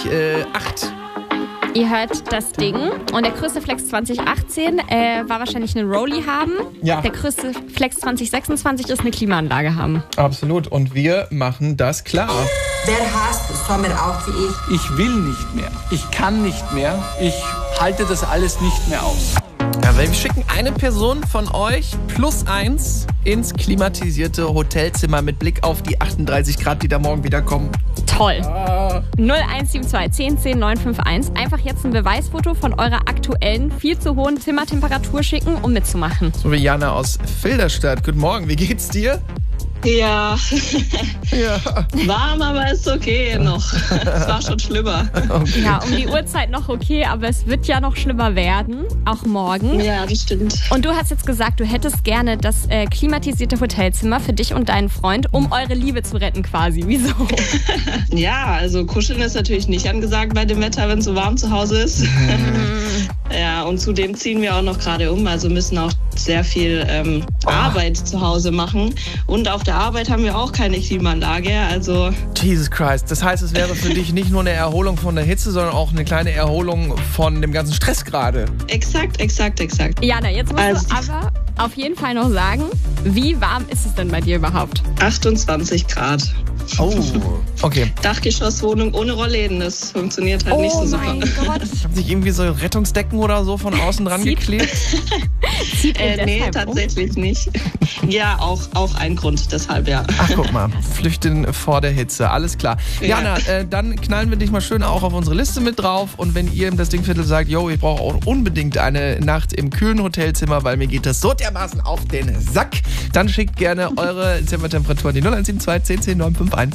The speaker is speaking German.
8. Ihr hört das Ding und der größte Flex 2018 war wahrscheinlich einen Rolli haben. Ja. Der größte Flex 2026 ist eine Klimaanlage haben. Absolut. Und wir machen das klar. Wer hasst Sommer auch wie ich? Ich will nicht mehr. Ich kann nicht mehr. Ich halte das alles nicht mehr aus. Ja, wir schicken eine Person von euch +1 ins klimatisierte Hotelzimmer mit Blick auf die 38 Grad, die da morgen wieder kommen. Toll. 0172 10 10 951. Einfach jetzt ein Beweisfoto von eurer aktuellen, viel zu hohen Zimmertemperatur schicken, um mitzumachen. So wie Jana aus Filderstadt. Guten Morgen, wie geht's dir? Ja, Ja. warm, aber ist okay noch. Es war schon schlimmer. Okay. Ja, um die Uhrzeit noch okay, aber es wird ja noch schlimmer werden, auch morgen. Ja, das stimmt. Und du hast jetzt gesagt, du hättest gerne das klimatisierte Hotelzimmer für dich und deinen Freund, um eure Liebe zu retten quasi. Wieso? Ja, also kuscheln ist natürlich nicht angesagt bei dem Wetter, wenn es so warm zu Hause ist. Ja, und zudem ziehen wir auch noch gerade um, also müssen auch sehr viel Arbeit zu Hause machen. Und auf der Arbeit haben wir auch keine Klimaanlage, also... Jesus Christ. Das heißt, es wäre für dich nicht nur eine Erholung von der Hitze, sondern auch eine kleine Erholung von dem ganzen Stress gerade. Exakt. Jana, jetzt musst Also- du aber auf jeden Fall noch sagen, wie warm ist es denn bei dir überhaupt? 28 Grad. Oh, okay. Dachgeschosswohnung ohne Rollläden, das funktioniert halt nicht so super. mein Gott. Haben sich irgendwie so Rettungsdecken oder so von außen dran Sieht- geklebt? Zieht ihr Nee, deshalb tatsächlich nicht. Ja, auch ein Grund deshalb, ja. Ach, guck mal. Flüchten vor der Hitze. Alles klar. Ja. Jana, dann knallen wir dich mal schön auch auf unsere Liste mit drauf. Und wenn ihr im Das Dingviertel sagt, yo, ich brauche auch unbedingt eine Nacht im kühlen Hotelzimmer, weil mir geht das so dermaßen auf den Sack, dann schickt gerne eure Zimmertemperatur an die 0172 10 10 951.